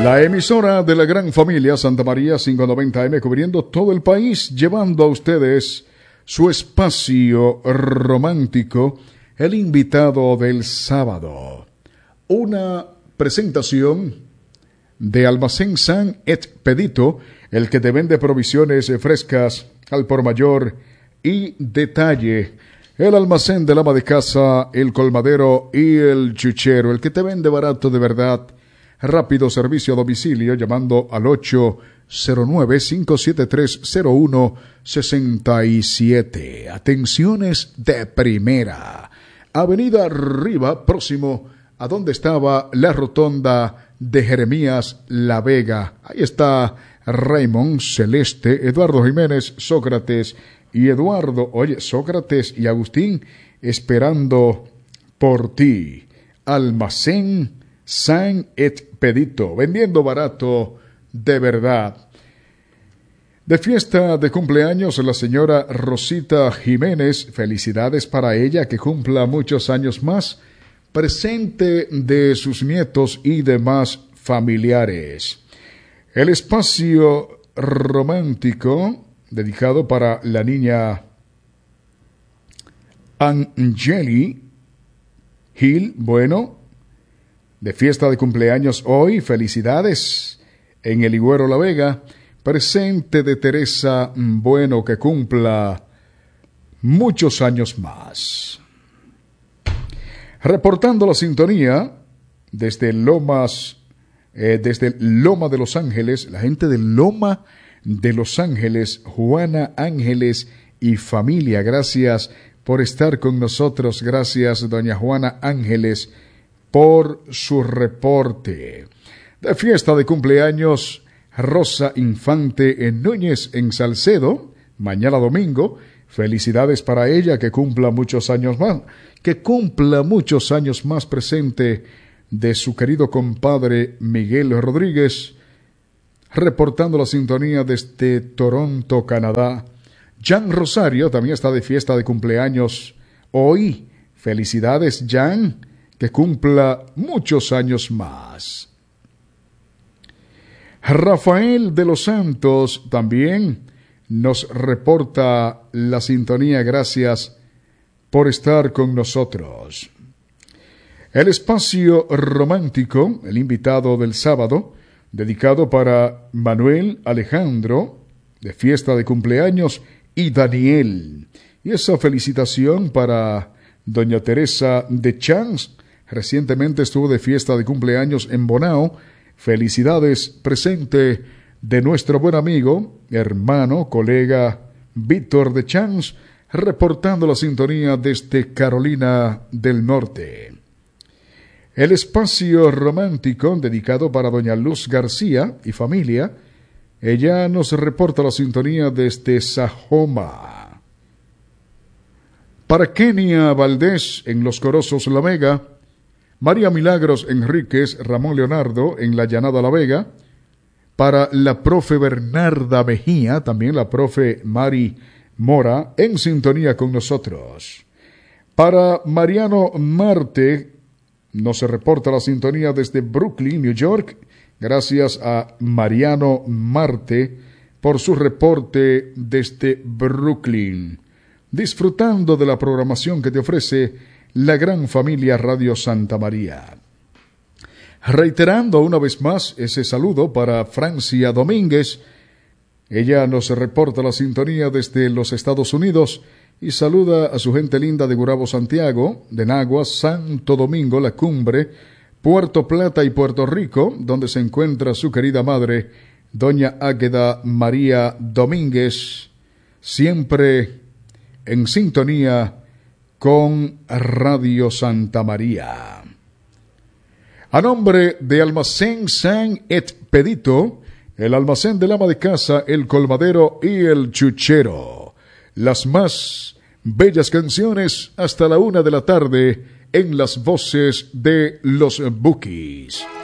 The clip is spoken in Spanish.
La emisora de la gran familia Santa María 590M, cubriendo todo el país, llevando a ustedes su espacio romántico, el invitado del sábado. Una presentación de Almacén San Expedito, el que te vende provisiones frescas al por mayor y detalle. El almacén del ama de casa, el colmadero y el chuchero, el que te vende barato de verdad. Rápido servicio a domicilio llamando al 809-573-0167. Atenciones de primera. Avenida Riva, próximo a donde estaba la rotonda de Jeremías La Vega. Ahí está Raymond, Celeste, Eduardo Jiménez, Sócrates y Eduardo, Sócrates y Agustín esperando por ti. Almacén San Expedito, vendiendo barato de verdad. De fiesta de cumpleaños la señora Rosita Jiménez, felicidades para ella, que cumpla muchos años más, presente de sus nietos y demás familiares. El espacio romántico dedicado para la niña Angeli Gil, de fiesta de cumpleaños hoy, felicidades en el Higüero La Vega, presente de Teresa Bueno, que cumpla muchos años más. Reportando la sintonía desde Loma de Los Ángeles, la gente de Loma de Los Ángeles, Juana Ángeles y familia, gracias por estar con nosotros, gracias doña Juana Ángeles por su reporte. De fiesta de cumpleaños, Rosa Infante en Núñez en Salcedo, mañana domingo. Felicidades para ella, que cumpla muchos años más, presente de su querido compadre Miguel Rodríguez, reportando la sintonía desde Toronto, Canadá. Jan Rosario también está de fiesta de cumpleaños hoy. Felicidades, Jan, que cumpla muchos años más. Rafael de los Santos también nos reporta la sintonía. Gracias por estar con nosotros. El espacio romántico, el invitado del sábado, dedicado para Manuel Alejandro, de fiesta de cumpleaños, y Daniel. Y esa felicitación para doña Teresa de Chans, recientemente estuvo de fiesta de cumpleaños en Bonao. Felicidades, presente de nuestro buen amigo, hermano, colega Víctor de Chans, reportando la sintonía desde Carolina del Norte. El espacio romántico dedicado para doña Luz García y familia. Ella nos reporta la sintonía desde Sajoma. Para Kenia Valdés en Los Corozos La Vega, María Milagros Enríquez, Ramón Leonardo en La Llanada La Vega, para la profe Bernarda Mejía, también la profe Mari Mora, en sintonía con nosotros. Para Mariano Marte, nos reporta la sintonía desde Brooklyn, New York. Gracias a Mariano Marte por su reporte desde Brooklyn. Disfrutando de la programación que te ofrece la gran familia Radio Santa María. Reiterando una vez más ese saludo para Francia Domínguez. Ella nos reporta la sintonía desde los Estados Unidos y saluda a su gente linda de Gurabo, Santiago, de Nagua, Santo Domingo, La Cumbre, Puerto Plata y Puerto Rico, donde se encuentra su querida madre, doña Águeda María Domínguez, siempre en sintonía con Radio Santa María. A nombre de Almacén San Expedito, el almacén del ama de casa, el colmadero y el chuchero. Las más bellas canciones hasta la 1 de la tarde en las voces de los Bukis.